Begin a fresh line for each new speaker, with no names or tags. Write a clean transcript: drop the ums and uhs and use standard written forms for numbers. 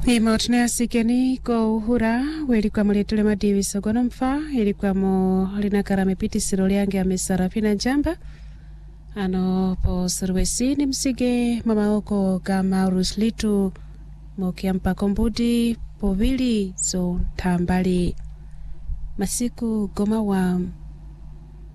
Imotnea sikeni ko uhura weli kwa muletule madivi sogono mfa ili kwa mo lina karamepiti siroliange amesarafina jamba ano po serwesini msige mama oko kama uruslitu mokiampa kombudi povili zo tambali masiku goma wa